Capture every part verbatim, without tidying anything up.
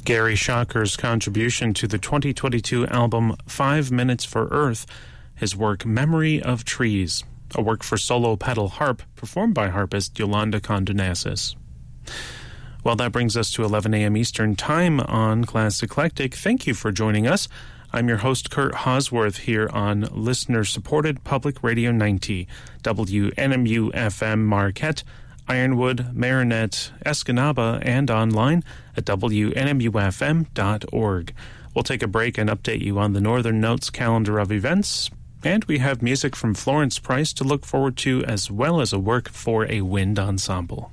Gary Shocker's contribution to the twenty twenty-two album Five Minutes for Earth, his work Memory of Trees, a work for solo pedal harp performed by harpist Yolanda Condonasis. Well, that brings us to eleven a.m. Eastern Time on Class Eclectic. Thank you for joining us. I'm your host, Kurt Hosworth, here on listener-supported Public Radio ninety, W N M U F M Marquette, Ironwood, Marinette, Escanaba, and online at W N M U F M dot org. We'll take a break and update you on the Northern Notes calendar of events, and we have music from Florence Price to look forward to, as well as a work for a wind ensemble.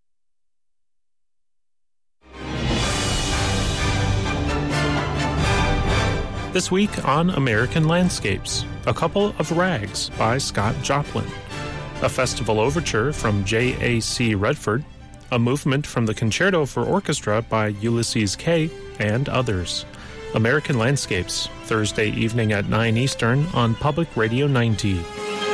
This week on American Landscapes, A Couple of Rags by Scott Joplin, a festival overture from J A C Redford, a movement from the Concerto for Orchestra by Ulysses Kay, and others. American Landscapes, Thursday evening at nine Eastern on Public Radio ninety.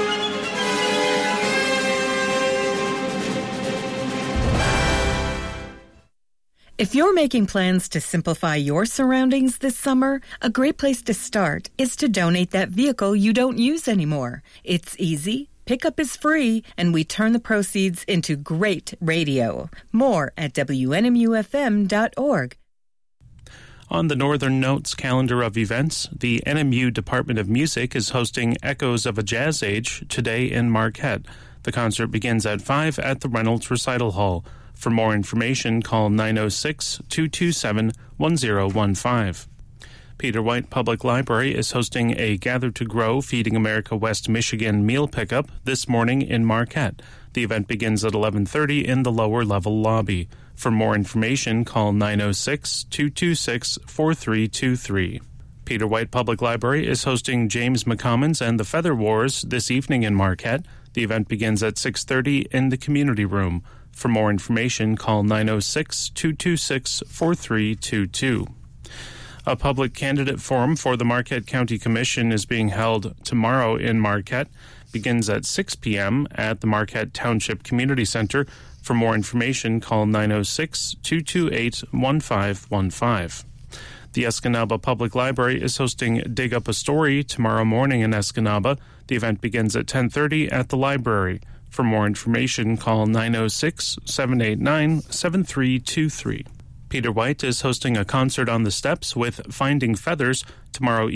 If you're making plans to simplify your surroundings this summer, a great place to start is to donate that vehicle you don't use anymore. It's easy, pickup is free, and we turn the proceeds into great radio. More at W N M U F M dot org. On the Northern Notes calendar of events, the N M U Department of Music is hosting Echoes of a Jazz Age today in Marquette. The concert begins at five at the Reynolds Recital Hall. For more information, call nine oh six, two two seven, one oh one five. Peter White Public Library is hosting a Gather to Grow Feeding America West Michigan meal pickup this morning in Marquette. The event begins at eleven thirty in the lower level lobby. For more information, call nine oh six, two two six, four three two three. Peter White Public Library is hosting James McCommons and the Feather Wars this evening in Marquette. The event begins at six thirty in the community room. For more information, call nine oh six, two two six, four three two two. A public candidate forum for the Marquette County Commission is being held tomorrow in Marquette. Begins at six p.m. at the Marquette Township Community Center. For more information, call nine oh six, two two eight, one five one five. The Escanaba Public Library is hosting Dig Up a Story tomorrow morning in Escanaba. The event begins at ten thirty at the library. For more information, call nine oh six, seven eight nine, seven three two three. Peter White is hosting a concert on the steps with Finding Feathers tomorrow evening.